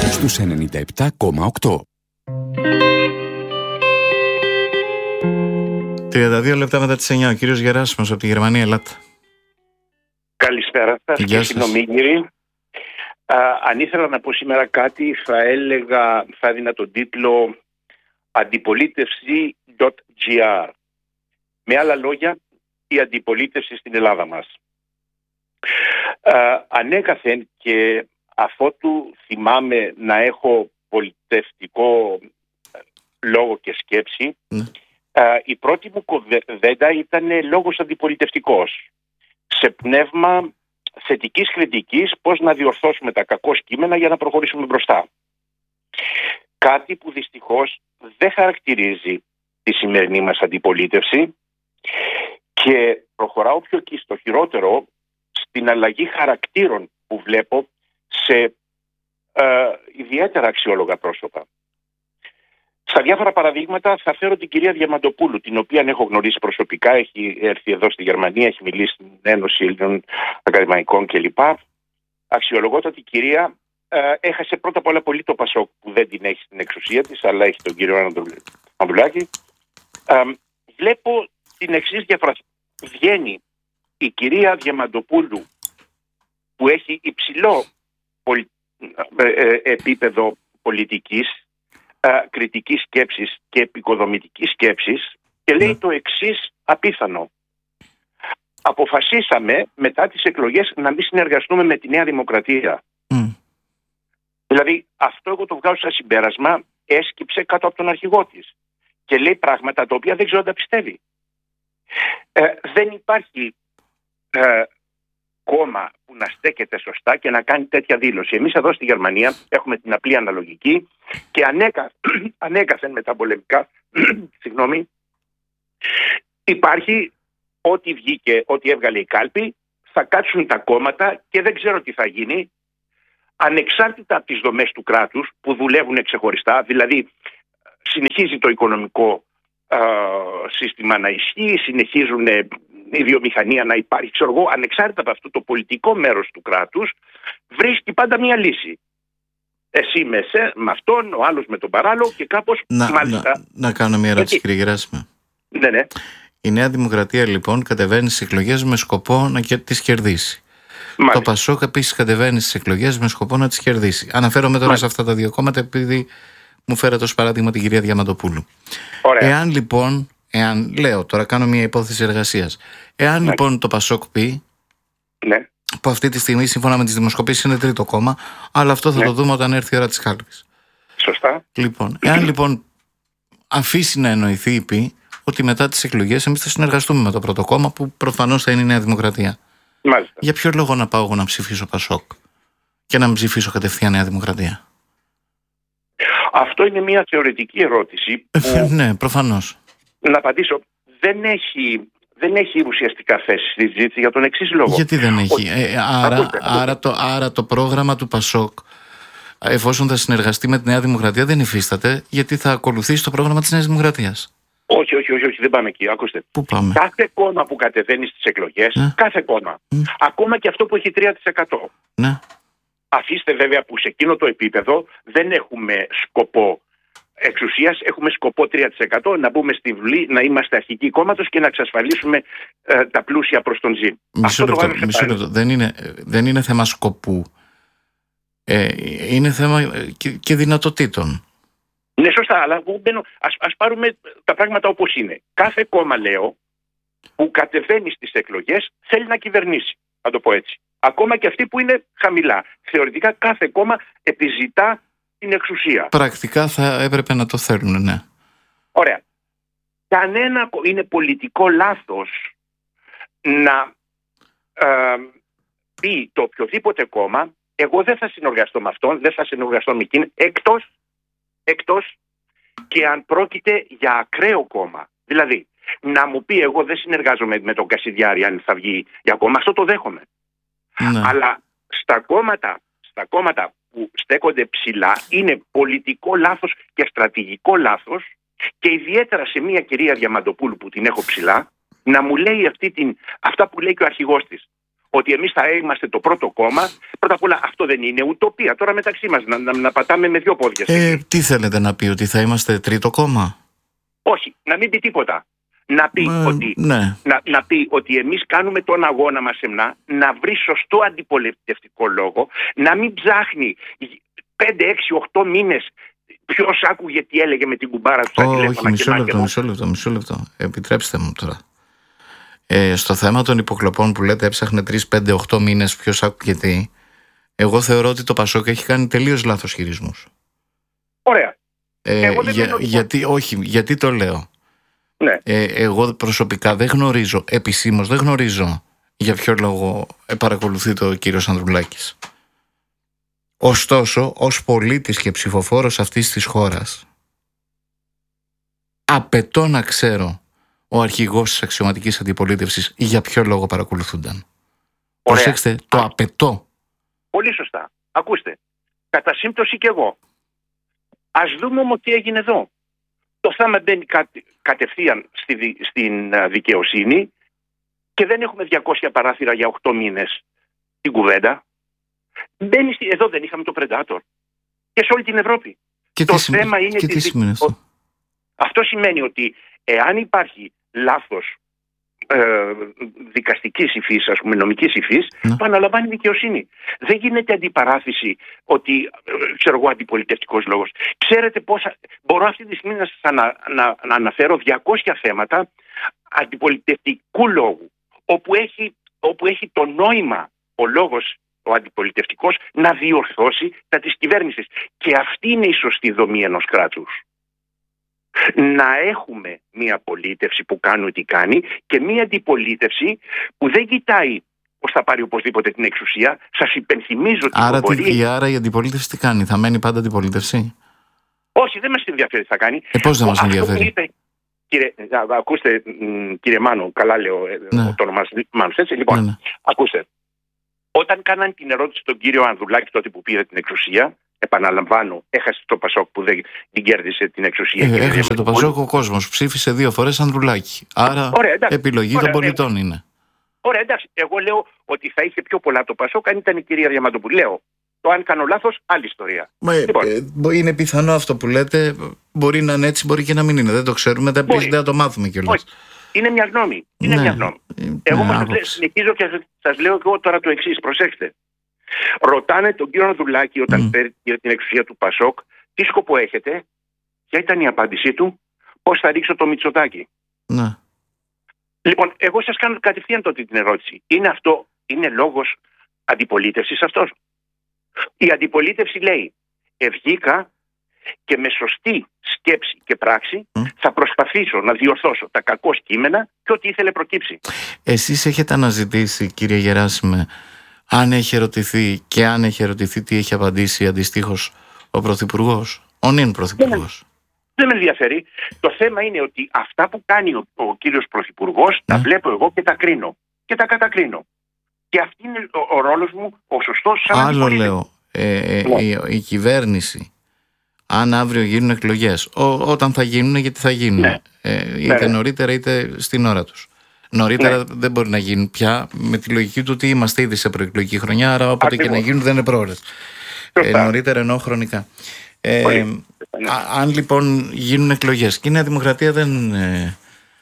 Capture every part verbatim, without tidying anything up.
στους ενενήντα επτά κόμμα οκτώ. τριάντα δύο λεπτά μετά τις εννιά, ο κύριος Γεράσιμος από τη Γερμανία, ελάτε. Καλησπέρα σας και συνομίγυροι. Αν ήθελα να πω σήμερα κάτι, θα έλεγα, θα έδινα τον τίτλο αντιπολίτευση τελεία τζι άρ. Με άλλα λόγια, η αντιπολίτευση στην Ελλάδα μας. Α, ανέκαθεν και αφότου θυμάμαι να έχω πολιτευτικό λόγο και σκέψη, mm. α, η πρώτη μου κοβέντα ήταν λόγος αντιπολιτευτικός. Σε πνεύμα θετικής κριτικής, πώς να διορθώσουμε τα κακό κείμενα για να προχωρήσουμε μπροστά. Κάτι που δυστυχώς δεν χαρακτηρίζει τη σημερινή μας αντιπολίτευση και προχωράω πιο εκεί στο χειρότερο, στην αλλαγή χαρακτήρων που βλέπω σε ε, ιδιαίτερα αξιόλογα πρόσωπα. Στα διάφορα παραδείγματα θα φέρω την κυρία Διαμαντοπούλου, την οποία έχω γνωρίσει προσωπικά, έχει έρθει εδώ στη Γερμανία, έχει μιλήσει στην Ένωση Ελλήνων Ακαδημαϊκών κλπ. Αξιολογότατη κυρία, ε, έχασε πρώτα απ' όλα πολύ το Πασόκ που δεν την έχει στην εξουσία της, αλλά έχει τον κύριο Ανδρουλάκη. Ε, βλέπω την εξής διαφορά. Βγαίνει η κυρία Διαμαντοπούλου που έχει υψηλό πολι... ε, ε, επίπεδο πολιτικής, ε, κριτικής σκέψης και επικοδομητικής σκέψης και λέει mm. το εξής απίθανο. Αποφασίσαμε μετά τις εκλογές να μην συνεργαστούμε με τη Νέα Δημοκρατία. Mm. Δηλαδή αυτό εγώ το βγάζω σαν συμπέρασμα, έσκυψε κάτω από τον αρχηγό της και λέει πράγματα τα οποία δεν ξέρω αν τα πιστεύει. Ε, δεν υπάρχει ε, κόμμα που να στέκεται σωστά και να κάνει τέτοια δήλωση. Εμείς εδώ στη Γερμανία έχουμε την απλή αναλογική και ανέκα, ανέκαθεν με τα πολεμικά συγγνώμη, υπάρχει ό,τι βγήκε, ό,τι έβγαλε η κάλπη, θα κάτσουν τα κόμματα και δεν ξέρω τι θα γίνει, ανεξάρτητα από τις δομές του κράτους που δουλεύουν ξεχωριστά, δηλαδή συνεχίζει το οικονομικό σύστημα να ισχύει, συνεχίζουν η βιομηχανία να υπάρχει, ξέρω εγώ, ανεξάρτητα από αυτό το πολιτικό μέρος του κράτους βρίσκει πάντα μια λύση. Εσύ με, σε, με αυτόν, ο άλλος με τον παράλληλο και κάπως να, μάλιστα... να, να κάνω μια ερώτηση, κύριε Γεράσιμε. Ναι, ναι. Η Νέα Δημοκρατία λοιπόν κατεβαίνει στις εκλογές με σκοπό να τις κερδίσει. Μάλιστα. Το Πασόκ επίσης κατεβαίνει στις εκλογές με σκοπό να τις κερδίσει. Αναφέρομαι τώρα Μάλιστα. σε αυτά τα δύο κόμματα επειδή μου φέρατε ως παράδειγμα την κυρία Διαμαντοπούλου. Ωραία. Εάν λοιπόν, εάν, λέω τώρα, κάνω μια υπόθεση εργασίας. Εάν ναι. λοιπόν το Πασόκ πει, ναι. που αυτή τη στιγμή σύμφωνα με τις δημοσκοπήσεις είναι τρίτο κόμμα, αλλά αυτό θα ναι. το δούμε όταν έρθει η ώρα της κάλπης. Σωστά. Λοιπόν, εάν λοιπόν αφήσει να εννοηθεί ή πει ότι μετά τις εκλογές εμείς θα συνεργαστούμε με το πρώτο κόμμα που προφανώς θα είναι η Νέα Δημοκρατία. Μάλιστα. Για ποιο λόγο να πάω εγώ να ψηφίσω Πασόκ και να μην ψηφίσω κατευθείαν Νέα Δημοκρατία? Αυτό είναι μια θεωρητική ερώτηση που, ναι, προφανώς. Να απαντήσω, δεν έχει, δεν έχει ουσιαστικά θέση στη συζήτηση για τον εξής λόγο. Γιατί δεν έχει? Ο... Ε, άρα, ακούτε, άρα, το, άρα το πρόγραμμα του Πασόκ, εφόσον θα συνεργαστεί με τη Νέα Δημοκρατία, δεν υφίσταται, γιατί θα ακολουθήσει το πρόγραμμα της Νέας Δημοκρατίας. Όχι, όχι, όχι, όχι, δεν πάμε εκεί. Ακούστε. Πού πάμε? Κάθε κόμμα που κατεβαίνει στις εκλογές, ναι. κάθε κόμμα, mm. ακόμα και αυτό που έχει τρία τοις εκατό. Ναι. Αφήστε βέβαια που σε εκείνο το επίπεδο δεν έχουμε σκοπό εξουσίας, έχουμε σκοπό τρία τοις εκατό να μπούμε στη Βουλή, να είμαστε αρχικοί κόμματος και να εξασφαλίσουμε ε, τα πλούσια προς τον ζήν. Μισό λεπτό, μισό λεπτό. Δεν είναι, δεν είναι θέμα σκοπού. Ε, είναι θέμα και, και δυνατοτήτων. Ναι, σωστά, αλλά μπαίνω, ας, ας πάρουμε τα πράγματα όπως είναι. Κάθε κόμμα, λέω, που κατεβαίνει στις εκλογές θέλει να κυβερνήσει, να το πω έτσι. Ακόμα και αυτοί που είναι χαμηλά. Θεωρητικά κάθε κόμμα επιζητά την εξουσία. Πρακτικά θα έπρεπε να το θέλουν, ναι. Ωραία. Κανένα είναι πολιτικό λάθος να ε, πει το οποιοδήποτε κόμμα, εγώ δεν θα συνεργαστώ με αυτόν, δεν θα συνεργαστώ με εκείνον, εκτός, εκτός και αν πρόκειται για ακραίο κόμμα. Δηλαδή, να μου πει εγώ δεν συνεργάζομαι με τον Κασιδιάρη αν θα βγει για κόμμα, αυτό το δέχομαι. Ναι. Αλλά στα κόμματα, στα κόμματα που στέκονται ψηλά είναι πολιτικό λάθος και στρατηγικό λάθος και ιδιαίτερα σε μια κυρία Διαμαντοπούλου που την έχω ψηλά να μου λέει αυτή την, αυτά που λέει και ο αρχηγός της, ότι εμείς θα είμαστε το πρώτο κόμμα. Πρώτα απ' όλα αυτό δεν είναι ουτοπία. Τώρα μεταξύ μας να, να, να πατάμε με δύο πόδια. Ε, τι θέλετε να πει, ότι θα είμαστε τρίτο κόμμα? Όχι, να μην πει τίποτα. Να πει, ε, ότι, ναι. να, να πει ότι εμείς κάνουμε τον αγώνα μας σεμνά, να βρει σωστό αντιπολιτευτικό λόγο, να μην ψάχνει πέντε, έξι, οκτώ μήνες ποιος άκουγε τι έλεγε με την κουμπάρα του. Oh, όχι, μισό λεπτό, μισό λεπτό, μισό λεπτό. Επιτρέψτε μου τώρα. Ε, στο θέμα των υποκλοπών που λέτε έψαχνε τρεις, πέντε, οκτώ μήνες ποιος άκουγε τι, εγώ θεωρώ ότι το Πασόκ έχει κάνει τελείως λάθος χειρισμούς. Ωραία. Ε, εγώ δεν για, γιατί, όχι, γιατί το λέω. Ναι. Ε, εγώ προσωπικά δεν γνωρίζω, επισήμως δεν γνωρίζω για ποιο λόγο παρακολουθεί το κύριος Ανδρουλάκης. Ωστόσο, ως πολίτης και ψηφοφόρος αυτής της χώρας, απαιτώ να ξέρω ο αρχηγός της αξιωματικής αντιπολίτευσης για ποιο λόγο παρακολουθούνταν. Ωραία. Προσέξτε, το Α, απαιτώ. Πολύ σωστά. Ακούστε, κατά σύμπτωση κι εγώ. Ας δούμε όμως τι έγινε εδώ. Το θέμα μπαίνει κατε, κατευθείαν στη, στην δικαιοσύνη και δεν έχουμε διακόσια παράθυρα για οκτώ μήνες την κουβέντα. Μπαίνει, εδώ δεν είχαμε το Predator και σε όλη την Ευρώπη. Και το τι, θέμα είναι και τι σημαίνει αυτό? Αυτό σημαίνει ότι εάν υπάρχει λάθος ε, δικαστικής υφής, ας πούμε νομικής υφής, ναι, το αναλαμβάνει η δικαιοσύνη. Δεν γίνεται αντιπαράθεση ότι, ε, ξέρω εγώ, αντιπολιτευτικός λόγος. Ξέρετε πόσα, μπορώ αυτή τη στιγμή να σας ανα, να, να αναφέρω διακόσια θέματα αντιπολιτευτικού λόγου, όπου έχει, όπου έχει το νόημα ο λόγος ο αντιπολιτευτικός να διορθώσει τα της κυβέρνησης. Και αυτή είναι η σωστή δομή ενός κράτους. Να έχουμε μια πολίτευση που κάνει ό,τι κάνει και μια αντιπολίτευση που δεν κοιτάει πώς θα πάρει οπωσδήποτε την εξουσία. Σας υπενθυμίζω ότι άρα, πολύ... άρα η αντιπολίτευση τι κάνει, θα μένει πάντα αντιπολίτευση? Όχι, δεν μας ενδιαφέρει τι θα κάνει. Ε, πώς δεν μας ενδιαφέρει? Είπε, κύριε, ακούστε, κύριε Μάνο, καλά λέω, ναι, το όνομα Μάνος, έτσι. Λοιπόν, ναι, ναι. Ακούστε. Όταν κάναν την ερώτηση στον κύριο Ανδρουλάκη τότε που πήρε την εξουσία, επαναλαμβάνω, έχασε το Πασόκ που δεν την κέρδισε την εξουσία. Ε, έχασε το Πασόκ ο κόσμος, ψήφισε δύο φορές Ανδρουλάκη. Άρα, ωραία, εντάξει, επιλογή ωραία, των πολιτών ναι, είναι. Ωραία, εντάξει. Εγώ λέω ότι θα είχε πιο πολλά το Πασόκ αν ήταν η κυρία Διαμαντοπούλου. Λέω. Το αν κάνω λάθος, άλλη ιστορία. Μα, λοιπόν, ε, είναι πιθανό αυτό που λέτε. Μπορεί να είναι έτσι, μπορεί και να μην είναι. Δεν το ξέρουμε. Δεν θα το μάθουμε κιόλας. Είναι μια γνώμη. Είναι ναι, μια γνώμη. Ε, εγώ ναι, όμως συνεχίζω και σας λέω και εγώ τώρα το εξής. Προσέξτε. Ρωτάνε τον κύριο Ανδρουλάκη όταν mm. παίρνει την εξουσία του Πασόκ τι σκοπό έχετε. Ποια ήταν η απάντησή του? Πώς θα ρίξω το Μητσοτάκη. Ναι. Λοιπόν, εγώ σας κάνω κατευθείαν τότε την ερώτηση. Είναι αυτό, είναι λόγος αντιπολίτευσης αυτός? Η αντιπολίτευση λέει ευγήκα και με σωστή σκέψη και πράξη mm. θα προσπαθήσω να διορθώσω τα κακό κείμενα και ό,τι ήθελε προκύψει. Εσείς έχετε αναζητήσει, κύριε Γεράσιμε, αν έχει ερωτηθεί και αν έχει ερωτηθεί τι έχει απαντήσει αντιστοίχως ο Πρωθυπουργός, ο νυν Πρωθυπουργός? Δεν με ενδιαφέρει. Το θέμα είναι ότι αυτά που κάνει ο, ο κύριος Πρωθυπουργός mm. τα βλέπω εγώ και τα κρίνω και τα κατακρίνω. Και αυτή είναι ο, ο ρόλος μου, ο σωστός σαν άλλο λέω, ε, ε, yeah. η, η κυβέρνηση, αν αύριο γίνουν εκλογές, ο, όταν θα γίνουν, γιατί θα γίνουν, ναι. ε, είτε ναι. νωρίτερα είτε στην ώρα τους. Νωρίτερα ναι. δεν μπορεί να γίνουν πια, με τη λογική του ότι είμαστε ήδη σε προεκλογική χρονιά, άρα όποτε Ακριβώς. και να γίνουν δεν είναι πρόορες. Ε, νωρίτερα εννοώ χρονικά. Ε, α, αν λοιπόν γίνουν εκλογές και η Νέα Δημοκρατία δεν ε,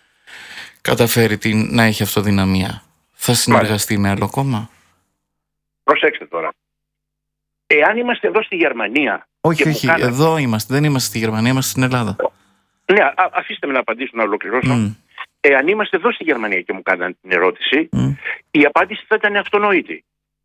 καταφέρει την, να έχει αυτοδυναμία, θα συνεργαστεί Μάλιστα. με άλλο κόμμα? Προσέξτε τώρα. Εάν είμαστε εδώ στη Γερμανία. Όχι, όχι, κάνατε... εδώ είμαστε. Δεν είμαστε στη Γερμανία, είμαστε στην Ελλάδα. Ναι, α, αφήστε με να απαντήσω, να ολοκληρώσω. Mm. Εάν είμαστε εδώ στη Γερμανία και μου κάνανε την ερώτηση, mm. η απάντηση θα ήταν αυτονόητη.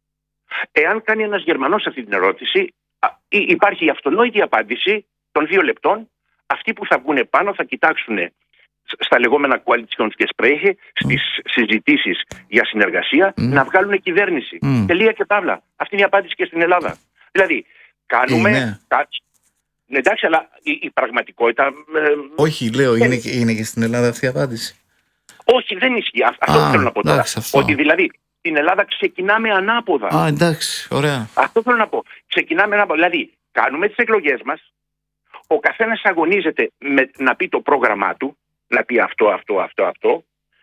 Εάν κάνει ένας Γερμανός αυτή την ερώτηση, υπάρχει η αυτονόητη απάντηση των δύο λεπτών. Αυτοί που θα βγουν πάνω θα κοιτάξουν στα λεγόμενα Koalitionsgespräche, στις mm. συζητήσεις για συνεργασία, mm. να βγάλουν κυβέρνηση. Mm. Τελεία και παύλα. Αυτή είναι η απάντηση και στην Ελλάδα. Δηλαδή, κάνουμε είναι. κάτι. Ναι, εντάξει, αλλά η, η πραγματικότητα. Ε, Όχι, λέω, είναι, είναι και στην Ελλάδα αυτή η απάντηση. Όχι, δεν ισχύει. Αυτό Α, θέλω να πω τώρα. εντάξει, αυτό. Ότι δηλαδή στην Ελλάδα ξεκινάμε ανάποδα. Α, εντάξει, ωραία. Αυτό θέλω να πω. Ξεκινάμε ανάποδα. Δηλαδή, κάνουμε τις εκλογές μας. Ο καθένας αγωνίζεται με, να πει το πρόγραμμά του. Να πει αυτό, αυτό, αυτό, αυτό.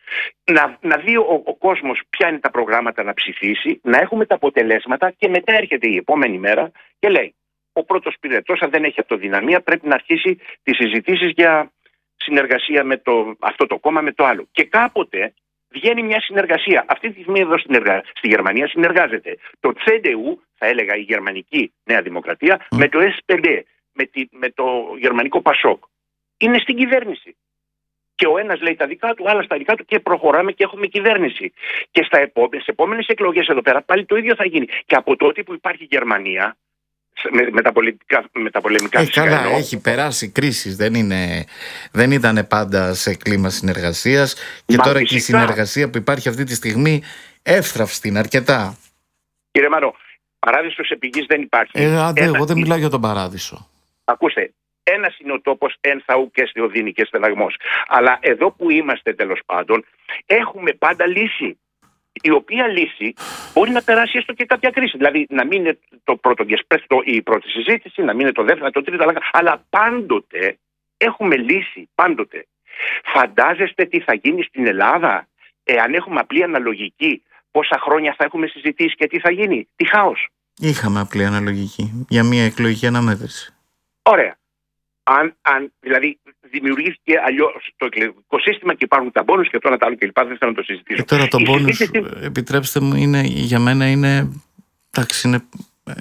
Να, να δει ο, ο κόσμος ποια είναι τα προγράμματα να ψηφίσει, να έχουμε τα αποτελέσματα και μετά έρχεται η επόμενη μέρα και λέει ο πρώτος πυρετός, αν δεν έχει αυτοδυναμία, πρέπει να αρχίσει τις συζητήσεις για συνεργασία με το, αυτό το κόμμα με το άλλο. Και κάποτε βγαίνει μια συνεργασία. Αυτή τη στιγμή εδώ στην εργα... στη Γερμανία συνεργάζεται το τσέ ντι γιου, θα έλεγα η γερμανική Νέα Δημοκρατία, mm. με το ες πι ντι, με, τη... με το γερμανικό Πασόκ. Είναι στην κυβέρνηση. Και ο ένας λέει τα δικά του, άλλα στα δικά του και προχωράμε και έχουμε κυβέρνηση. Και στα επόμενες, επόμενες εκλογές εδώ πέρα πάλι το ίδιο θα γίνει. Και από τότε που υπάρχει Γερμανία, με, με, τα, πολιτικά, με τα πολεμικά ε, φυσικά καλά, εννοώ, έχει περάσει κρίσεις. Δεν, είναι, δεν ήταν πάντα σε κλίμα συνεργασίας. Και Μα τώρα φυσικά. και η συνεργασία που υπάρχει αυτή τη στιγμή εύθραυστη είναι αρκετά. Κύριε Μάνο, παράδεισος επί δεν υπάρχει. Ε, άντε, Ένα... εγώ δεν μιλάω για τον παράδεισο. Ακούστε. Ένας είναι ο τόπος εν θαού και στεοδύνη και στεναγμός. Αλλά εδώ που είμαστε τέλος πάντων έχουμε πάντα λύση. Η οποία λύση μπορεί να περάσει έστω και κάποια κρίση. Δηλαδή να μην είναι το πρώτο διασπρέστο η πρώτη συζήτηση, να μην είναι το δεύτερο, το τρίτο, αλλά πάντοτε έχουμε λύση. Πάντοτε. Φαντάζεστε τι θα γίνει στην Ελλάδα εάν έχουμε απλή αναλογική, πόσα χρόνια θα έχουμε συζητήσει και τι θα γίνει. Τι χάος. Είχαμε απλή αναλογική για μια εκλογική αναμέτρηση. Ωραία. Αν, αν δηλαδή δημιουργήθηκε αλλιώς το εκλογικό σύστημα και υπάρχουν τα μπόνους και τώρα τα άλλο κλπ. Δεν θέλω να το συζητήσω. Και τώρα το Η μπόνους, συζήτηση... επιτρέψτε μου, είναι, για μένα είναι, εντάξει, είναι ε,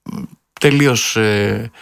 τελείως ε,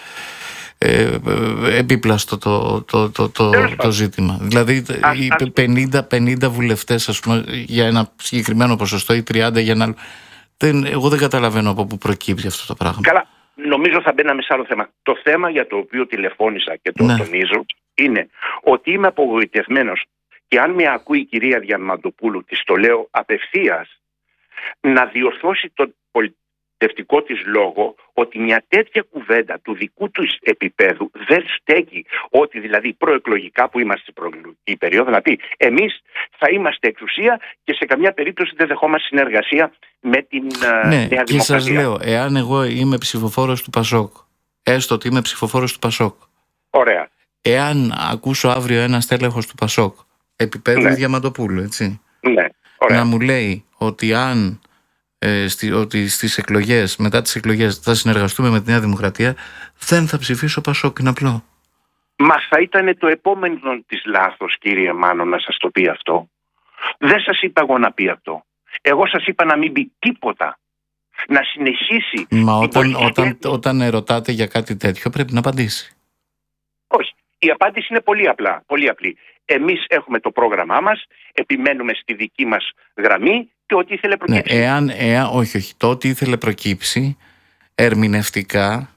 ε, επίπλαστο το, το, το, το, το, το ζήτημα. Δηλαδή ας, οι ας... πενήντα, πενήντα βουλευτές, ας πούμε, για ένα συγκεκριμένο ποσοστό ή τριάντα για ένα άλλο. Δεν, εγώ δεν καταλαβαίνω από πού προκύπτει αυτό το πράγμα. Καλά. Νομίζω θα μπαίναμε σε άλλο θέμα. Το θέμα για το οποίο τηλεφώνησα και το ναι. τονίζω είναι ότι είμαι απογοητευμένος και αν με ακούει η κυρία Διαμαντοπούλου, της το λέω απευθείας, να διορθώσει το πολιτευτικό της λόγο ότι μια τέτοια κουβέντα του δικού του επίπεδου δεν στέκει. Ότι δηλαδή προεκλογικά που είμαστε στην προεκλογική περίοδο να πει εμείς θα είμαστε εξουσία και σε καμιά περίπτωση δεν δεχόμαστε συνεργασία με την ναι, Νέα Δημοκρατία. Και σας λέω, εάν εγώ είμαι ψηφοφόρος του Πασόκ, έστω ότι είμαι ψηφοφόρος του Πασόκ, ωραία. Εάν ακούσω αύριο ένα στέλεχος του Πασόκ επίπεδου ναι. Διαμαντοπούλου, έτσι, ναι, να μου λέει ότι αν ε, στη, ότι στις εκλογές, μετά τις εκλογές θα συνεργαστούμε με τη Νέα Δημοκρατία, δεν θα ψηφίσω Πασόκ, είναι απλό. Μα θα ήταν το επόμενο της λάθος, κύριε Μάνο, να σας το πει αυτό. Δεν σας είπα εγώ να πει αυτό. Εγώ σας είπα να μην πει τίποτα. Να συνεχίσει. Μα όταν, όταν, όταν ρωτάτε για κάτι τέτοιο πρέπει να απαντήσει. Όχι. Η απάντηση είναι πολύ απλά. Πολύ απλή. Εμείς έχουμε το πρόγραμμά μας, επιμένουμε στη δική μας γραμμή και ό,τι ήθελε προκύψει. Ναι, εάν, εάν, όχι, όχι. Το ό,τι ήθελε προκύψει ερμηνευτικά,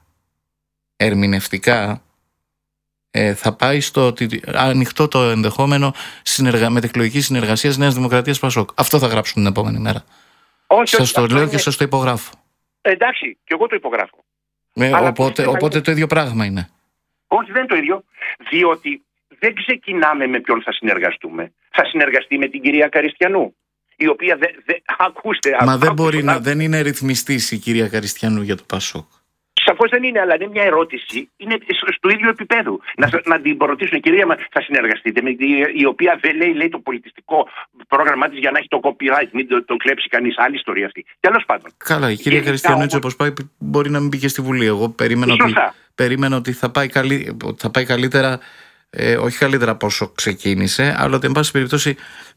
ερμηνευτικά ε, θα πάει στο ότι ανοιχτό το ενδεχόμενο συνεργα... μετεκλογική συνεργασία Νέας Δημοκρατίας Πασόκ. Αυτό θα γράψουν την επόμενη μέρα. Όχι, σας όχι, το λέω είναι... και σας το υπογράφω. Ε, εντάξει, και εγώ το υπογράφω. Ε, οπότε οπότε το ίδιο πράγμα είναι. Όχι, δεν είναι το ίδιο. Διότι δεν ξεκινάμε με ποιον θα συνεργαστούμε. Θα συνεργαστεί με την κυρία Καριστιανού. Η οποία δεν. Δε, ακούστε. Μα ακούστε, δεν μπορεί να. Δεν είναι ρυθμιστής η κυρία Καριστιανού για το Πασόκ. Σαφώς δεν είναι, αλλά είναι μια ερώτηση. Είναι στο ίδιο επίπεδο. Να, να την ρωτήσουν, κυρία, μα θα συνεργαστείτε με την η οποία δεν λέει, λέει το πολιτιστικό πρόγραμμά της για να έχει το copyright, μην το, το κλέψει κανείς. Άλλη ιστορία αυτή. Τέλος πάντων. Καλά, η κυρία Καριστιανού, έτσι όπως πάει, μπορεί να μην πήγε στη Βουλή. Εγώ περίμενα ότι, περίμενα ότι θα πάει, καλύ, θα πάει καλύτερα. Ε, όχι καλύτερα από όσο ξεκίνησε, αλλά ότι εν πάση περιπτώσει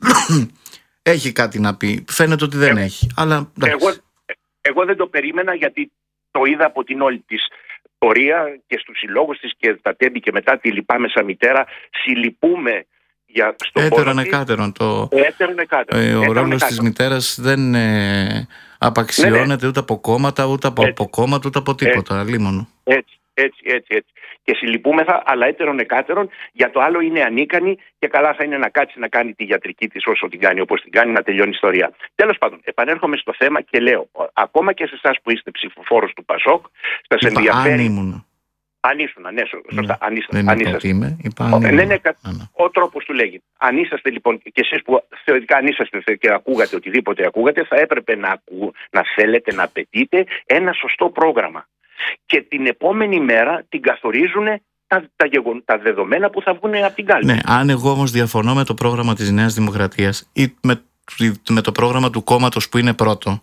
έχει κάτι να πει. Φαίνεται ότι δεν ε, έχει. Αλλά, εγώ, εγώ δεν το περίμενα, γιατί το είδα από την όλη της πορεία και στους συλλόγους της και τα τέμπη και μετά τη λυπάμαι σαν μητέρα. Συλληπούμε για στο έτερον εκάτερον. Το, έτερον εκάτερον. Ε, ο έτερον ρόλος εκάτερον. της μητέρας δεν ε, απαξιώνεται ναι, ναι. ούτε από κόμματα, ούτε από, από κόμματα, ούτε από τίποτα. Λίμωνο. Έτσι, έτσι, έτσι, έτσι. Και συλληπούμεθα, αλλά έτερον εκάτερον, για το άλλο είναι ανίκανη και καλά θα είναι να κάτσει να κάνει τη γιατρική της όσο την κάνει, όπως την κάνει, να τελειώνει η ιστορία. Τέλος πάντων, επανέρχομαι στο θέμα και λέω, ακόμα και σε εσάς που είστε ψηφοφόρος του Πασόκ, σας είπα, ενδιαφέρει. Αν ήμουν. Αν ήσουν, ναι, σωστά. Ναι, αν είσαστε, δεν αν είπα είσαστε. είμαι, είπα, Ο, ναι, ναι, κα... ο τρόπος του λέγει. Αν είσαστε λοιπόν, και εσείς που θεωρητικά αν είσαστε και ακούγατε οτιδήποτε ακούγατε, θα έπρεπε να, ακού, να θέλετε να απαιτείτε ένα σωστό πρόγραμμα. Και την επόμενη μέρα την καθορίζουν τα, τα, γεγον, τα δεδομένα που θα βγουν από την κάλπη. Ναι, αν εγώ όμως διαφωνώ με το πρόγραμμα της Νέας Δημοκρατίας ή με, με το πρόγραμμα του κόμματος που είναι πρώτο,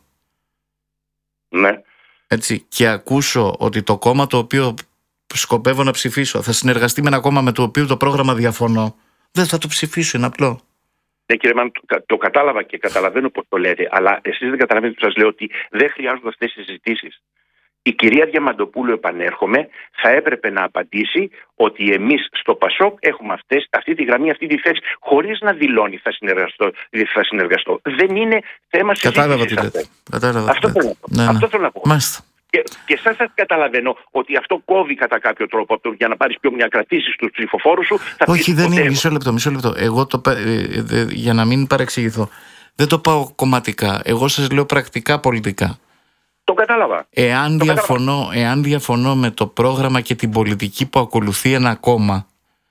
ναι. έτσι, και ακούσω ότι το κόμμα το οποίο σκοπεύω να ψηφίσω θα συνεργαστεί με ένα κόμμα με το οποίο το πρόγραμμα διαφωνώ, δεν θα το ψηφίσω, είναι απλό. Ναι, κύριε Μάνο, το, το κατάλαβα και καταλαβαίνω πώς το λέτε, αλλά εσείς δεν καταλαβαίνετε που σας λέω ότι δεν χρειάζονται αυτές τις συζητήσεις. Η κυρία Διαμαντοπούλου, επανέρχομαι, θα έπρεπε να απαντήσει ότι εμείς στο ΠΑΣΟΚ έχουμε αυτές, αυτή τη γραμμή, αυτή τη θέση, χωρίς να δηλώνει θα συνεργαστώ. Θα συνεργαστώ. Δεν είναι θέμα συζήτησης. Κατάλαβα τι λέτε. Κατάλαβα αυτό θέλω να πω. Ναι, ναι. Αυτό θέλω να πω. Μάλιστα. Και, και σας σας καταλαβαίνω ότι αυτό κόβει κατά κάποιο τρόπο από το, για να πάρεις πιο μια κρατήσεις στους ψηφοφόρους σου. Θα Όχι, δεν είναι. Μισό λεπτό, μισό λεπτό. Εγώ το, ε, ε, για να μην παρεξηγηθώ, δεν το πάω κομματικά. Εγώ σας λέω πρακτικά πολιτικά. Το κατάλαβα. Εάν, το διαφωνώ, κατάλαβα. εάν διαφωνώ με το πρόγραμμα και την πολιτική που ακολουθεί ένα κόμμα,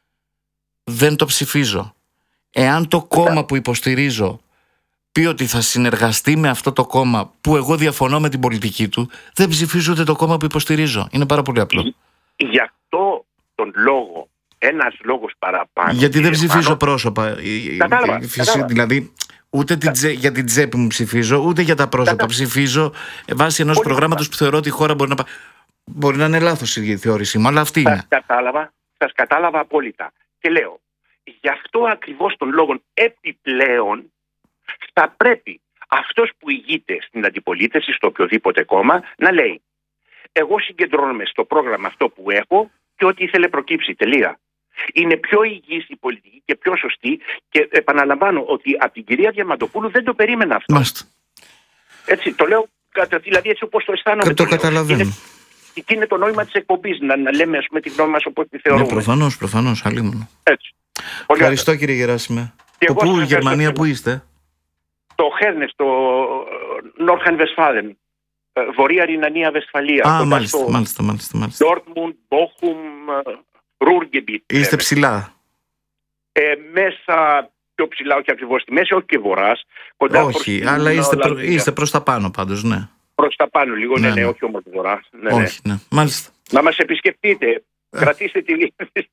δεν το ψηφίζω. Εάν το κόμμα που υποστηρίζω πει ότι θα συνεργαστεί με αυτό το κόμμα που εγώ διαφωνώ με την πολιτική του, δεν ψηφίζω ούτε το κόμμα που υποστηρίζω. Είναι πάρα πολύ απλό. Γι' αυτό τον λόγο, ένας λόγος παραπάνω. Γιατί δεν ψηφίζω πάνω, πρόσωπα. Κατάλαβα, κατάλαβα. Δηλαδή, ούτε την τζέ, για την τσέπη μου ψηφίζω, ούτε για τα πρόσωπα. Κατάλαβα. Ψηφίζω βάσει ενός προγράμματος που θεωρώ ότι η χώρα μπορεί να πάει. Μπορεί να είναι λάθος η θεώρησή μου, αλλά αυτή είναι. Σας κατάλαβα, σας κατάλαβα απόλυτα. Και λέω, γι' αυτό ακριβώς των λόγων επιπλέον θα πρέπει αυτός που ηγείται στην αντιπολίτευση, στο οποιοδήποτε κόμμα, να λέει εγώ συγκεντρώνομαι στο πρόγραμμα αυτό που έχω και ό,τι ήθελε προκύψει, τελεία. Είναι πιο υγιής η πολιτική και πιο σωστή και επαναλαμβάνω ότι από την κυρία Διαμαντοπούλου δεν το περίμενα αυτό. Μάλιστα. Έτσι, το λέω δηλαδή έτσι όπως το αισθάνομαι. Και το, το καταλαβαίνω. Είναι, και είναι το νόημα της εκπομπής, να, να λέμε ας πούμε τη γνώμη μας όπως τη θεωρούμε. Ναι, προφανώς, προφανώς, αλλήμον. Έτσι. Ευχαριστώ κύριε Γεράσιμε. Από πού, η Γερμανία, πού είστε? Το Χέρνε, στο Νόρχαν Βεσφάλεν, Βορεία Ρινανία Βεσφαλία. Α, μάλιστα, στο... μάλιστα, μάλιστα, μάλιστα. Ντόρτμουντ, Μπόχουμ, Ρούργκεμπιτ. Είστε ψηλά? Ε, μέσα πιο ψηλά, όχι ακριβώς στη μέση, όχι και βορράς. Όχι, προς... αλλά είστε, προ... είστε προς τα πάνω πάντως, ναι. Προς τα πάνω λίγο, ναι, ναι, ναι, ναι, όχι όμως βορράς. Ναι, όχι, ναι, μάλιστα. Να μας επισκεφτείτε. Κρατήστε τη λύση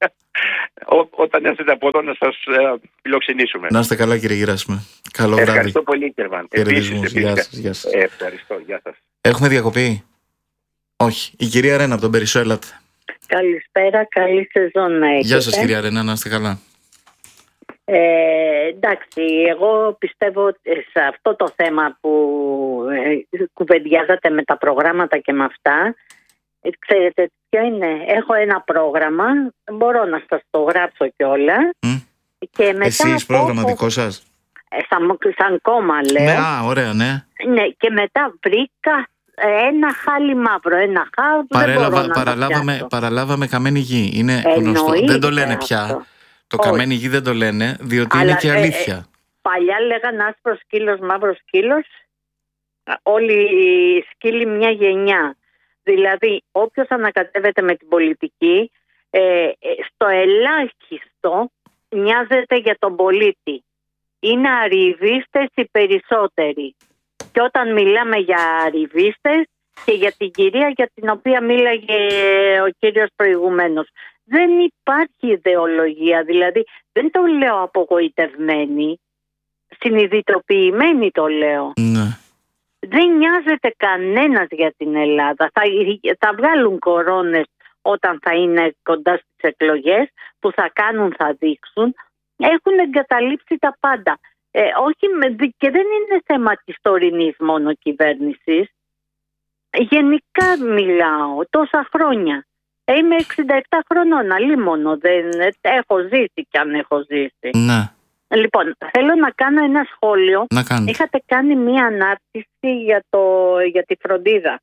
όταν έρθετε από εδώ να σας φιλοξενήσουμε. Να είστε καλά κύριε Γεράσιμε. Καλό βράδυ. Ευχαριστώ πολύ Κερβάν. Επίσης, γεια σας, γεια σας. Ε, ευχαριστώ, γεια σας. Έχουμε διακοπή? Όχι. Η κυρία Ρένα από τον Περισσό, έλατε. Καλησπέρα, καλή σεζόν να έχετε. Γεια σας κυρία Ρένα, να είστε καλά. Ε, εντάξει, εγώ πιστεύω σε αυτό το θέμα που ε, κουβεντιάζατε με τα προγράμματα και με αυτά, ε, ξέρετε ποιο είναι? Έχω ένα πρόγραμμα, μπορώ να σας το γράψω κιόλα. Mm. Και μετά εσείς πρόγραμμα από... δικό σας? Ε, σαν, σαν κόμμα λέω. Ναι, α, ωραία, ναι. Ναι, και μετά βρήκα ένα χάλι μαύρο, ένα χάλι. Παρέλαβα, παραλάβαμε, παραλάβαμε καμένη γη. Είναι γνωστό. Δεν το λένε πια. Αυτό. Το όχι. Καμένη γη δεν το λένε, διότι αλλά, είναι και αλήθεια. Ε, ε, παλιά λέγανε άσπρος σκύλος, μαύρος σκύλος. Όλοι οι σκύλοι μια γενιά. Δηλαδή, όποιος ανακατεύεται με την πολιτική, ε, στο ελάχιστο νοιάζεται για τον πολίτη. Είναι αριβίστες οι περισσότεροι. Και όταν μιλάμε για αριβίστες και για την κυρία για την οποία μίλαγε ο κύριος προηγουμένως, δεν υπάρχει ιδεολογία, δηλαδή δεν το λέω απογοητευμένη, συνειδητοποιημένη το λέω. Ναι. Δεν νοιάζεται κανένας για την Ελλάδα. Θα, θα βγάλουν κορώνες όταν θα είναι κοντά στις εκλογές, που θα κάνουν, θα δείξουν. Έχουν εγκαταλείψει τα πάντα. Ε, όχι, και δεν είναι θέμα της τωρινής μόνο κυβέρνησης. Γενικά μιλάω τόσα χρόνια. Είμαι εξήντα επτά χρονών, αλίμονο, δεν έχω ζήσει κι αν έχω ζήσει. Ναι. Λοιπόν, θέλω να κάνω ένα σχόλιο. Να κάνετε. Είχατε κάνει μία ανάρτηση για, το, για τη φροντίδα.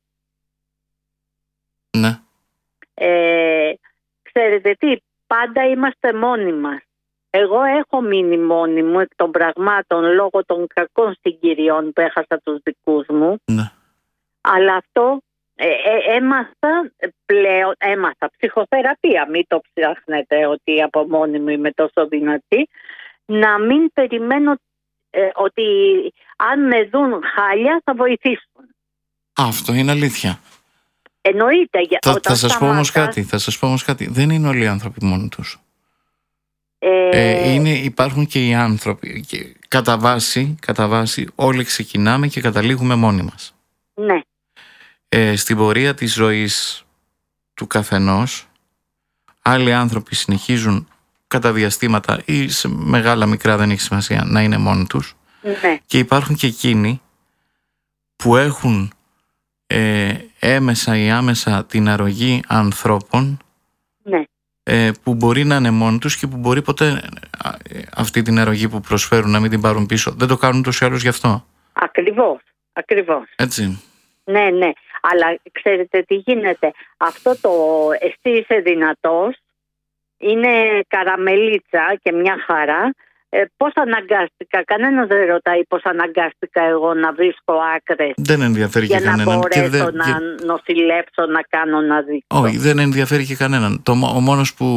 Ναι. Ε, ξέρετε τι, πάντα είμαστε μόνοι μας. Εγώ έχω μείνει μόνη μου εκ των πραγμάτων λόγω των κακών συγκυριών που έχασα τους δικούς μου. Ναι. Αλλά αυτό ε, ε, έμαθα πλέον, έμαθα ψυχοθεραπεία, μην το ψάχνετε ότι από μόνη μου είμαι τόσο δυνατή, να μην περιμένω ε, ότι αν με δουν χάλια θα βοηθήσουν. Αυτό είναι αλήθεια. Εννοείται. Θα, θα σας σταμάτα... πω όμως κάτι, θα σας πω όμως κάτι. Δεν είναι όλοι οι άνθρωποι μόνοι τους. Ε... Ε, είναι, υπάρχουν και οι άνθρωποι. Και κατά βάση, κατά βάση όλοι ξεκινάμε και καταλήγουμε μόνοι μας. Ναι. Ε, στην πορεία της ζωής του καθενός, άλλοι άνθρωποι συνεχίζουν κατά διαστήματα ή σε μεγάλα μικρά, δεν έχει σημασία, να είναι μόνοι τους. Ναι. Και υπάρχουν και εκείνοι που έχουν ε, έμεσα ή άμεσα την αρρωγή ανθρώπων, ναι. ε, που μπορεί να είναι μόνοι τους και που μπορεί ποτέ ε, αυτή την αρρωγή που προσφέρουν να μην την πάρουν πίσω. Δεν το κάνουν τόσο ή άλλως γι' αυτό. Ακριβώς, ακριβώς. Έτσι. Ναι, ναι. Αλλά ξέρετε τι γίνεται. Αυτό το εσύ είσαι δυνατός είναι καραμελίτσα και μια χαρά. Ε, πώς αναγκάστηκα, κανένας δεν ρωτάει πώς αναγκάστηκα εγώ να βρίσκω άκρες. Δεν ενδιαφέρει για και να κανέναν. μπορέσω Και δεν, να και... νοσηλεύσω, να κάνω, να δείξω. Όχι, δεν ενδιαφέρει και κανέναν. Το, ο μόνος που,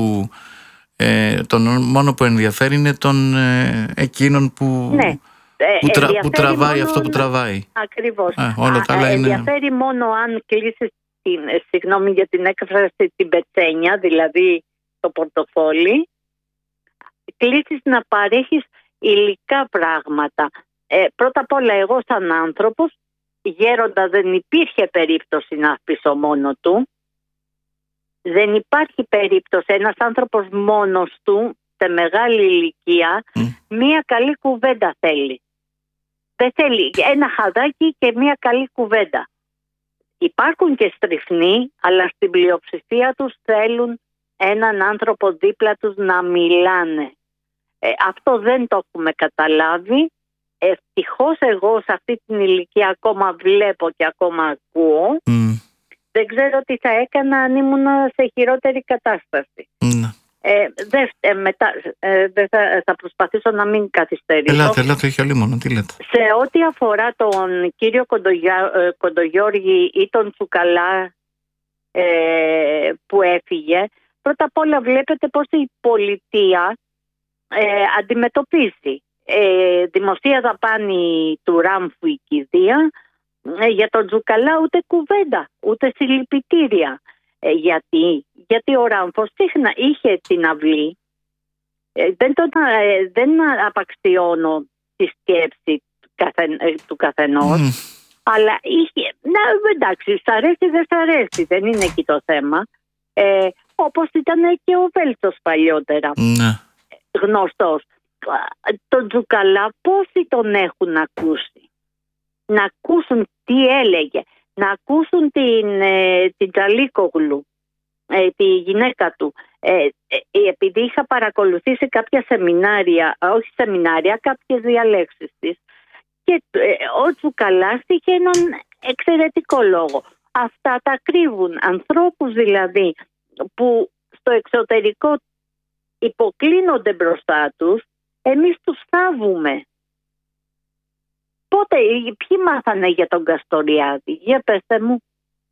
ε, τον μόνο που ενδιαφέρει είναι τον ε, εκείνον που, ναι. που, τρα, που τραβάει αυτό που τραβάει. Ακριβώς. Α, όλα τα άλλα είναι... Ενδιαφέρει μόνο αν κλείσεις την, συγγνώμη για την έκφραση, την πετσένια, δηλαδή το πορτοφόλι, κλείσεις να παρέχεις υλικά πράγματα. Ε, πρώτα απ' όλα εγώ σαν άνθρωπος, γέροντα δεν υπήρχε περίπτωση να αφήσω μόνο του. Δεν υπάρχει περίπτωση ένας άνθρωπος μόνος του, σε μεγάλη ηλικία, mm. μία καλή κουβέντα θέλει. Δεν θέλει ένα χαδάκι και μία καλή κουβέντα. Υπάρχουν και στριφνοί, αλλά στην πλειοψηφία τους θέλουν έναν άνθρωπο δίπλα τους να μιλάνε. Ε, αυτό δεν το έχουμε καταλάβει. Ευτυχώς εγώ σε αυτή την ηλικία ακόμα βλέπω και ακόμα ακούω. Mm. Δεν ξέρω τι θα έκανα αν ήμουν σε χειρότερη κατάσταση. Mm. Ε, δε, ε, μετά, ε, δε θα, θα προσπαθήσω να μην καθυστερήσω. Ελάτε, ελάτε, έχει άλλη μόνο, τι λέτε. Σε ό,τι αφορά τον κύριο Κοντογιά, ε, Κοντογιώργη ή τον Τσουκαλά ε, που έφυγε, πρώτα απ' όλα βλέπετε πώς η πολιτεία ε, αντιμετωπίζει. Ε, δημοσία δαπάνη του Ράμφου η κηδεία, ε, για τον Τζουκαλά ούτε κουβέντα, ούτε συλληπιτήρια. Ε, γιατί, γιατί ο Ράμφος συχνά είχε την αυλή. Ε, δεν, τον, ε, δεν απαξιώνω τη σκέψη του, καθεν, ε, του καθενός, mm. αλλά είχε, να, εντάξει, σ' αρέσει δεν σ' αρέσει, δεν είναι εκεί το θέμα. Ε, όπως ήταν και ο Βέλτσος παλιότερα, mm. γνωστός. Τον Τζουκαλά πόσοι τον έχουν ακούσει, να ακούσουν τι έλεγε, να ακούσουν την, ε, την Τζαλίκογλου, ε, τη γυναίκα του. Ε, ε, επειδή είχα παρακολουθήσει κάποια σεμινάρια, όχι σεμινάρια, κάποιες διαλέξεις της, και ε, ο Τζουκαλάς είχε έναν εξαιρετικό λόγο. Αυτά τα κρύβουν ανθρώπους δηλαδή που στο εξωτερικό υποκλίνονται μπροστά τους, εμείς τους θάβουμε. Πότε, ποιοι μάθανε για τον Καστοριάδη, για πέστε μου.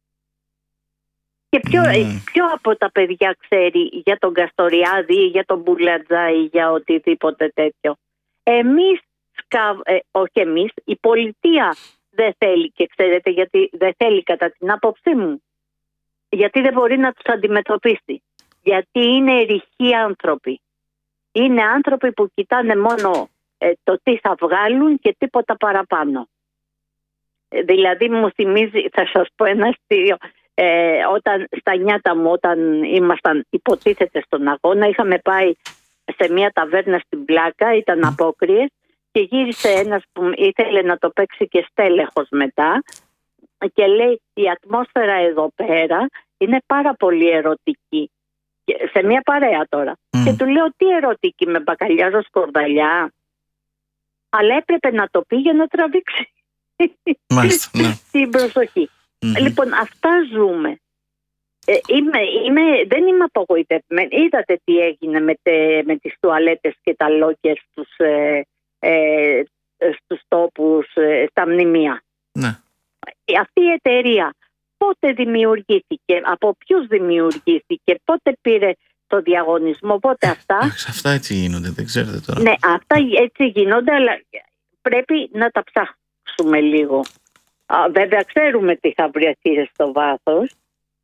Και ποιο, mm. ποιο από τα παιδιά ξέρει για τον Καστοριάδη ή για τον Μπουλατζά ή για οτιδήποτε τέτοιο. Εμείς, ε, όχι εμείς, η πολιτεία δεν θέλει, και ξέρετε γιατί δεν θέλει κατά την άποψή μου. Γιατί δεν μπορεί να τους αντιμετωπίσει. Γιατί είναι ρηχοί άνθρωποι. Είναι άνθρωποι που κοιτάνε μόνο ε, το τι θα βγάλουν και τίποτα παραπάνω. Ε, δηλαδή μου θυμίζει, θα σας πω ένα αστείο, ε, όταν στα νιάτα μου, όταν ήμασταν υποτίθεται στον αγώνα, είχαμε πάει σε μια ταβέρνα στην Πλάκα, ήταν απόκριες, και γύρισε ένας που ήθελε να το παίξει και στέλεχος μετά και λέει η ατμόσφαιρα εδώ πέρα είναι πάρα πολύ ερωτική. Σε μια παρέα τώρα. Mm. Και του λέω τι ερωτική, με μπακαλιάζω σκορδαλιά. Αλλά έπρεπε να το πει για να τραβήξει Μάλιστα, ναι. την προσοχή. Mm-hmm. Λοιπόν, αυτά ζούμε. Ε, είμαι, είμαι, δεν είμαι απογοητευμένη. Είδατε τι έγινε με, τε, με τις τουαλέτες και τα λόκερ στους, ε, ε, στους τόπους, ε, στα μνημεία. Ναι. Αυτή η εταιρεία πότε δημιουργήθηκε, από ποιους δημιουργήθηκε, πότε πήρε το διαγωνισμό, πότε αυτά. Άξ, αυτά έτσι γίνονται, δεν ξέρετε τώρα. Ναι, αυτά έτσι γίνονται, αλλά πρέπει να τα ψάξουμε λίγο. Α, βέβαια ξέρουμε τι θα βρεθεί στο βάθος,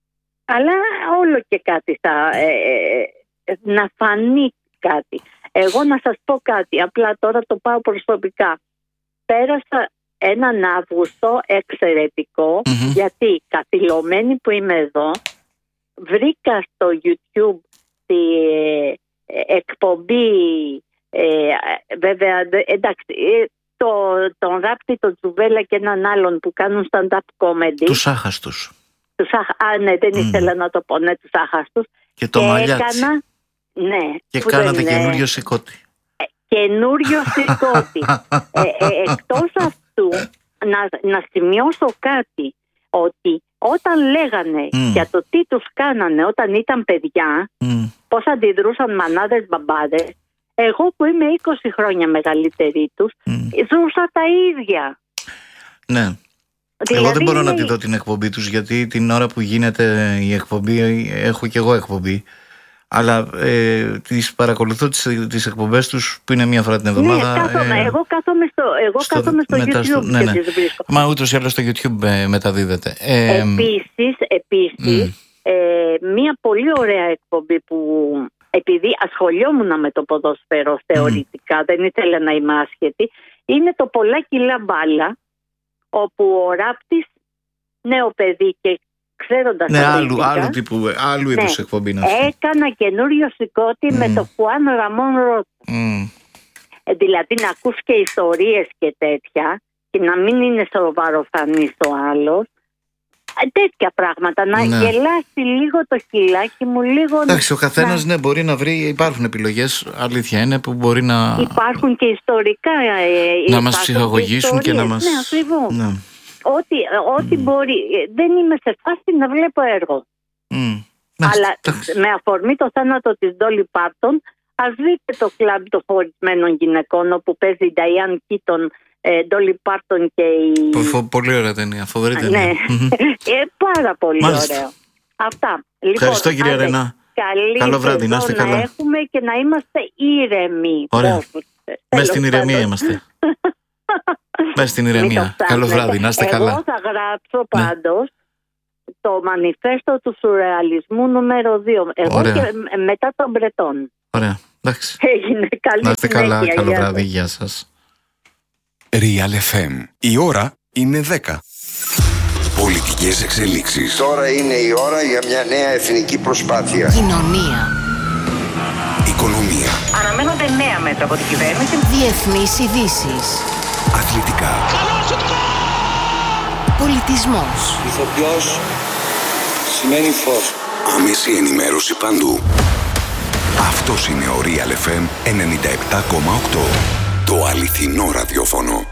Αλλά όλο και κάτι θα... Ε, ε, να φανεί κάτι. Εγώ να σας πω κάτι, απλά τώρα το πάω προσωπικά. Πέρασα έναν Αύγουστο εξαιρετικό, mm-hmm. γιατί καθυλωμένη που είμαι εδώ, βρήκα στο YouTube τη ε, εκπομπή, ε, βέβαια, εντάξει, ε, το, τον Ράπτη, τον Τζουβέλα και έναν άλλον που κάνουν stand-up comedy. Τους άχαστους. Τους άχα... Α, ναι, δεν mm. ήθελα να το πω, ναι, τους άχαστους. Και το Μαλιάτσι. Έκανα... Ναι, και κάνατε είναι... καινούριο σηκώτη. Ε, καινούριο σηκώτη. ε, ε, εκτός αυτού, να, να σημειώσω κάτι, ότι όταν λέγανε mm. για το τι τους κάνανε όταν ήταν παιδιά, mm. πώς αντιδρούσαν μανάδες μπαμπάδες, εγώ που είμαι είκοσι χρόνια μεγαλύτερη τους, mm. ζούσα τα ίδια. Ναι. Δηλαδή, εγώ δεν μπορώ είναι... να τη δω την εκπομπή τους, γιατί την ώρα που γίνεται η εκπομπή έχω και εγώ εκπομπή. Αλλά ε, τις παρακολουθώ τις, τις εκπομπές τους που είναι μία φορά την εβδομάδα. Ναι, κάθομαι, ε, εγώ κάθομαι στο, εγώ στο, κάθομαι στο YouTube στο, ναι, ναι. και τις βρίσκω. Μα ούτως ή άλλως στο YouTube ε, μεταδίδεται. Ε, επίσης, επίσης mm. ε, μία πολύ ωραία εκπομπή που, επειδή ασχολιόμουν με το ποδόσφαιρο θεωρητικά, mm. δεν ήθελα να είμαι άσχετη, είναι το Πολλά κιλά μπάλα, όπου ο Ράπτης, νέο παιδί και ξέροντας ναι, άλλου, άλλου τύπου, άλλου ναι, είδους εκπομπή να σου. Έκανα καινούριο σηκώτη mm. με το Χουάν Ραμόν Ρότ. Mm. Ε, δηλαδή να ακούς και ιστορίες και τέτοια και να μην είναι σοβαροφανής ο άλλος. Ε, τέτοια πράγματα, να ναι. γελάσει λίγο το χειλάκι μου, λίγο. Εντάξει, ο καθένας να... ναι, μπορεί να βρει, υπάρχουν επιλογές, αλήθεια είναι, που μπορεί να... Υπάρχουν και ιστορικά ε, να μας ψυχαγωγήσουν και, και να μας... Ναι, ακριβώς. Ναι. Ό,τι, ό,τι mm. μπορεί. Δεν είμαι σε φάση να βλέπω έργο. Mm. Αλλά με αφορμή το θάνατο της Ντόλι Πάρτον, ας δείτε το κλαμπ των χωρισμένων γυναικών, όπου παίζει η Νταϊάν Κίτον, Ντόλι Πάρτον και η... Πολύ ωραία ταινία, φοβερή ταινία. Ναι, ε, πάρα πολύ Μάλιστα. ωραίο. Αυτά. Λοιπόν, ευχαριστώ κυρία Ρενά. Καλό βράδυ, να είστε καλά. Να έχουμε και να είμαστε ήρεμοι. Ωραία. Μέσα στην ηρεμία είμαστε. Μέσα στην ηρεμία. Καλό βράδυ, να είστε καλά. Εγώ θα γράψω πάντως ναι. το μανιφέστο του σουρεαλισμού νούμερο δύο. Εγώ Ωραία. και μετά τον Μπρετόν. Ωραία, εντάξει. Έγινε καλή να είστε συνέχεια, καλά, καλό βράδυ, γεια σας. Real εφ εμ. Η ώρα είναι δέκα. Πολιτικές εξελίξεις. Τώρα είναι η ώρα για μια νέα εθνική προσπάθεια. Κοινωνία. Οικονομία. Αναμένονται νέα μέτρα από την κυβέρνηση. Διεθνείς ειδήσεις. Αθλητικά. Πολιτισμός. Ηθοποιός σημαίνει φως. Άμεση ενημέρωση παντού. Αυτός είναι ο Real εφ εμ ενενήντα επτά κόμμα οκτώ. Το αληθινό ραδιόφωνο.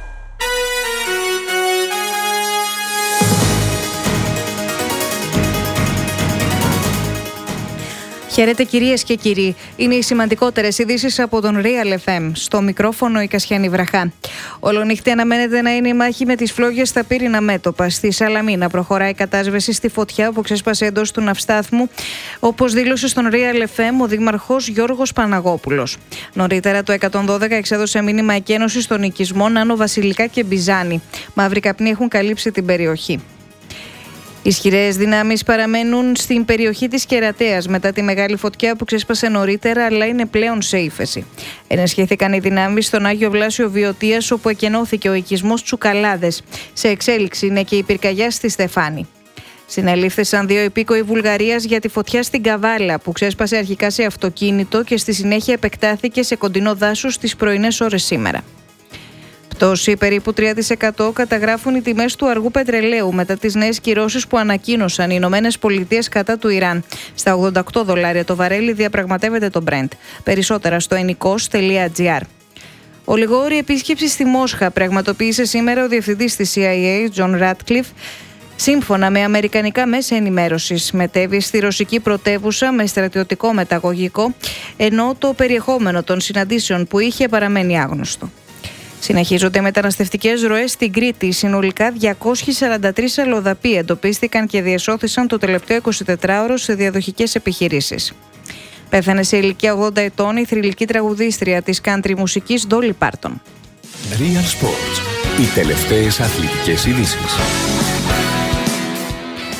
Χαίρετε κυρίες και κύριοι. Είναι οι σημαντικότερες ειδήσεις από τον Real εφ εμ. Στο μικρόφωνο η Κασιάνη Βραχά. Ολονύχτη αναμένεται να είναι η μάχη με τις φλόγες στα πύρινα μέτωπα. Στη Σαλαμίνα προχωράει η κατάσβεση στη φωτιά που ξέσπασε εντός του ναυστάθμου, όπως δήλωσε στον Real εφ εμ ο δήμαρχος Γιώργος Παναγόπουλος. Νωρίτερα το εκατόν δώδεκα εξέδωσε μήνυμα εκένωσης των οικισμών Άνω Βασιλικά και Μπιζάνη. Μαύροι καπνοί έχουν καλύψει την περιοχή. Ισχυρές δυνάμεις παραμένουν στην περιοχή της Κερατέας μετά τη μεγάλη φωτιά που ξέσπασε νωρίτερα, αλλά είναι πλέον σε ύφεση. Ενισχύθηκαν οι δυνάμεις στον Άγιο Βλάσιο Βιωτίας, όπου εκενώθηκε ο οικισμός Τσουκαλάδες. Σε εξέλιξη είναι και η πυρκαγιά στη Στεφάνη. Συνελήφθησαν δύο υπήκοοι Βουλγαρίας για τη φωτιά στην Καβάλα, που ξέσπασε αρχικά σε αυτοκίνητο και στη συνέχεια επεκτάθηκε σε κοντινό δάσος στις πρωινές ώρες σήμερα. Πτώση περίπου τρία τοις εκατό καταγράφουν οι τιμές του αργού πετρελαίου μετά τις νέες κυρώσεις που ανακοίνωσαν οι Ηνωμένες Πολιτείες κατά του Ιράν. Στα ογδόντα οκτώ δολάρια το βαρέλι διαπραγματεύεται το Brent. Περισσότερα στο ενοικός τελεία τζι άρ. Ολιγόρη επίσκεψη στη Μόσχα πραγματοποίησε σήμερα ο διευθυντής της σι άι έι, Τζον Ράτκλιφ. Σύμφωνα με αμερικανικά μέσα ενημέρωσης, μετέβη στη ρωσική πρωτεύουσα με στρατιωτικό μεταγωγικό, ενώ το περιεχόμενο των συναντήσεων που είχε παραμένει άγνωστο. Συνεχίζονται οι μεταναστευτικές ροές στην Κρήτη. Συνολικά διακόσιοι σαράντα τρεις αλλοδαποί εντοπίστηκαν και διεσώθησαν το τελευταίο εικοσιτετράωρο σε διαδοχικές επιχειρήσεις. Πέθανε σε ηλικία ογδόντα ετών η θρυλική τραγουδίστρια της country μουσικής Ντόλι Πάρτον. Real Sports. Οι τελευταίες αθλητικές ειδήσεις.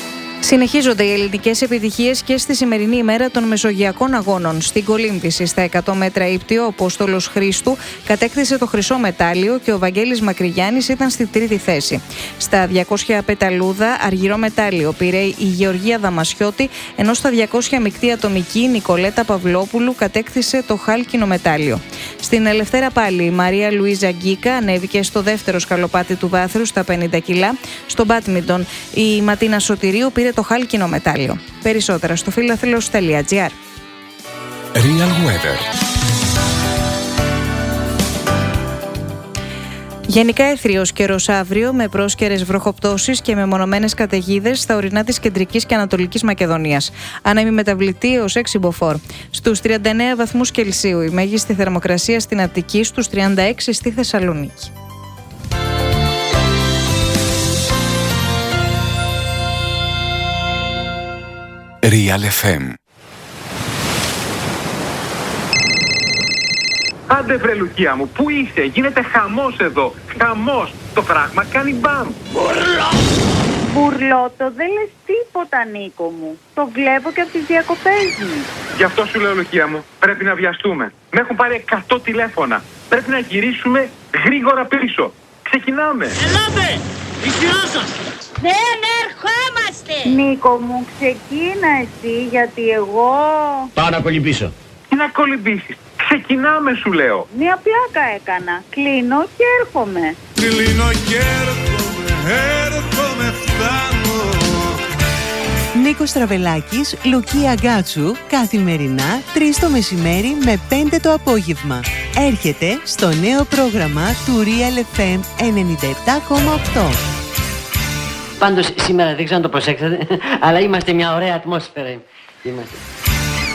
Συνεχίζονται οι ελληνικές επιτυχίες και στη σημερινή ημέρα των Μεσογειακών Αγώνων. Στην κολύμβηση στα εκατό μέτρα ύπτιο, ο Απόστολος Χρήστου κατέκτησε το χρυσό μετάλλιο και ο Βαγγέλης Μακρυγιάννης ήταν στη τρίτη θέση. Στα διακόσια πεταλούδα, αργυρό μετάλλιο πήρε η Γεωργία Δαμασιώτη, ενώ στα διακόσια μεικτή ατομική, η Νικολέτα Παυλόπουλου κατέκτησε το χάλκινο μετάλλιο. Στην ελευθέρα πάλι, η Μαρία Λουίζα Γκίκα ανέβηκε στο δεύτερο σκαλοπάτι του βάθρου στα πενήντα κιλά. Στο μπάτμιντον, η Ματίνα Σωτηρίου πήρε το χάλκινο μετάλλιο. Περισσότερα στο φιλαθλός τελεία τζι άρ. Real Weather. Γενικά αίθριος καιρός αύριο, με πρόσκαιρες βροχοπτώσεις και μεμονωμένες καταιγίδες στα ορεινά της κεντρικής και ανατολικής Μακεδονίας. Άνεμη μεταβλητή έως έξι μποφόρ. Στους τριάντα εννέα βαθμούς Κελσίου, η μέγιστη θερμοκρασία στην Αττική, στους τριάντα έξι στη Θεσσαλονίκη. Real εφ εμ. Άντε βρε Λουκία μου, πού είσαι, γίνεται χαμός εδώ, χαμός, το πράγμα κάνει μπαμ. Μπουρλό! Μπουρλότο, δεν λες τίποτα Νίκο μου, το βλέπω και από τις διακοπές μου. Γι' αυτό σου λέω Λουκία μου, πρέπει να βιαστούμε. Με έχουν πάρει εκατό τηλέφωνα, πρέπει να γυρίσουμε γρήγορα πίσω. Ξεκινάμε. Ελάτε, ισχυρά σας. Δεν ερχόμαστε. Νίκο μου, ξεκίνα εσύ, γιατί εγώ... Πάω να κολυμπήσω. Τι να κολυμπήσεις, ξεκινάμε σου λέω. Μια πλάκα έκανα, κλείνω και έρχομαι. Κλείνω και έρχομαι, έρχομαι, φτάνω. Νίκος Τραβελάκης, Λουκία Γκάτσου, καθημερινά τρεις το μεσημέρι με πέντε το απόγευμα. Έρχεται στο νέο πρόγραμμα του Real εφ εμ ενενήντα επτά κόμμα οκτώ. Πάντως σήμερα δεν ξέρω αν το προσέξατε, αλλά είμαστε μια ωραία ατμόσφαιρα. Είμαστε.